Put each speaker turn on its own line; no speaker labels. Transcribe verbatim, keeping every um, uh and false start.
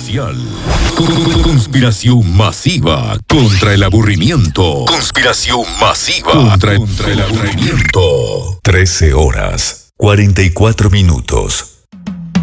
social. Conspiración masiva contra el aburrimiento. Conspiración masiva contra, contra el aburrimiento. trece horas, cuarenta y cuatro minutos.